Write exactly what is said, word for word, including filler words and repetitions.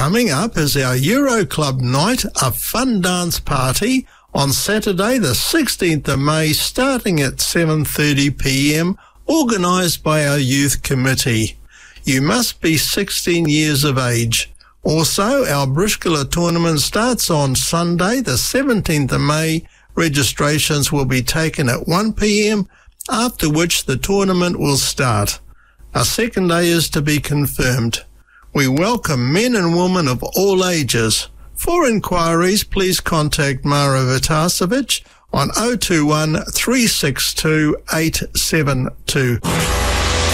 Coming up is our Euro Club night, a fun dance party on Saturday the sixteenth of May, starting at seven thirty p m, organised by our youth committee. You must be sixteen years of age. Also, our Briscola tournament starts on Sunday the seventeenth of May. Registrations will be taken at one p m, after which the tournament will start. A second day is to be confirmed. We welcome men and women of all ages. For inquiries, please contact Mara Vitasevich on oh two one, three six two, eight seven two.